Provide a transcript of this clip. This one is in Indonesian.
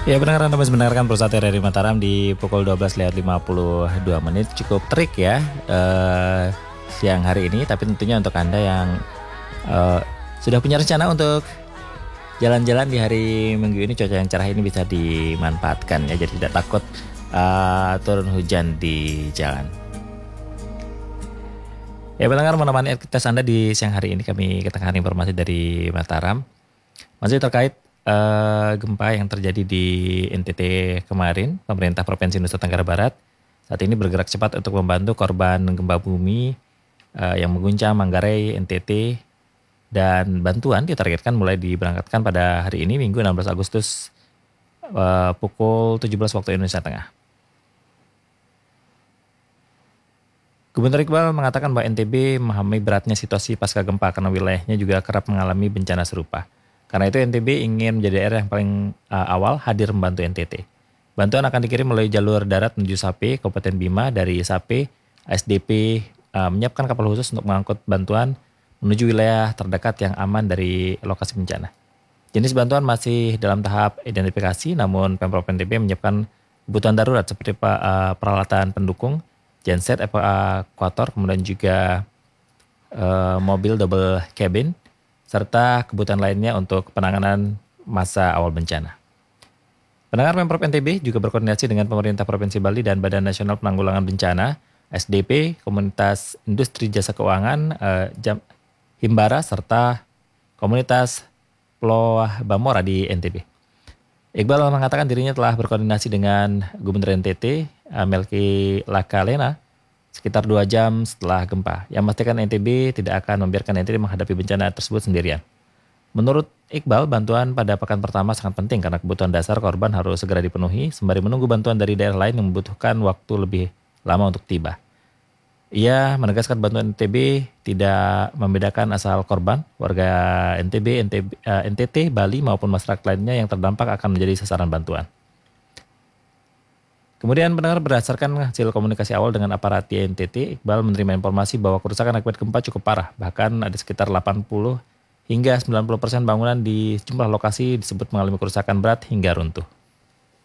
Ya benar, Anda masih mendengarkan Pusat RRI Mataram di pukul 12:52 menit. Cukup terik ya siang hari ini, tapi tentunya untuk Anda yang eh, sudah punya rencana untuk jalan-jalan di hari Minggu ini, cuaca yang cerah ini bisa dimanfaatkan ya, jadi tidak takut turun hujan di jalan. Ya pendengar, menemani aktivitas Anda di siang hari ini, kami ketekan informasi dari Mataram. Masih terkait gempa yang terjadi di NTT kemarin, pemerintah Provinsi Nusa Tenggara Barat saat ini bergerak cepat untuk membantu korban gempa bumi yang mengguncang Manggarai, NTT, dan bantuan ditargetkan mulai diberangkatkan pada hari ini, Minggu 16 Agustus pukul 17 waktu Indonesia Tengah. Gubernur Iqbal mengatakan bahwa NTB memahami beratnya situasi pasca gempa karena wilayahnya juga kerap mengalami bencana serupa. Karena itu NTB ingin menjadi daerah yang paling awal hadir membantu NTT. Bantuan akan dikirim melalui jalur darat menuju Sape, Kabupaten Bima. Dari Sape, ASDP menyiapkan kapal khusus untuk mengangkut bantuan menuju wilayah terdekat yang aman dari lokasi bencana. Jenis bantuan masih dalam tahap identifikasi, namun Pemprov NTB menyiapkan kebutuhan darurat seperti peralatan pendukung, genset evakuator, kemudian juga mobil double cabin, serta kebutuhan lainnya untuk penanganan masa awal bencana. Pendengar, Pemprov NTB juga berkoordinasi dengan pemerintah Provinsi Bali dan Badan Nasional Penanggulangan Bencana, SDP, Komunitas Industri Jasa Keuangan, Himbara, serta Komunitas Ploah Bamora di NTB. Iqbal mengatakan dirinya telah berkoordinasi dengan Gubernur NTT, Melki Lakalena, sekitar 2 jam setelah gempa, yang memastikan NTB tidak akan membiarkan NTB menghadapi bencana tersebut sendirian. Menurut Iqbal, bantuan pada pekan pertama sangat penting karena kebutuhan dasar korban harus segera dipenuhi, sembari menunggu bantuan dari daerah lain yang membutuhkan waktu lebih lama untuk tiba. Ia menegaskan bantuan NTB tidak membedakan asal korban, warga NTT, Bali maupun masyarakat lainnya yang terdampak akan menjadi sasaran bantuan. Kemudian pendengar, berdasarkan hasil komunikasi awal dengan aparat di NTT, Iqbal menerima informasi bahwa kerusakan akibat gempa cukup parah. Bahkan ada sekitar 80 hingga 90% bangunan di sejumlah lokasi disebut mengalami kerusakan berat hingga runtuh.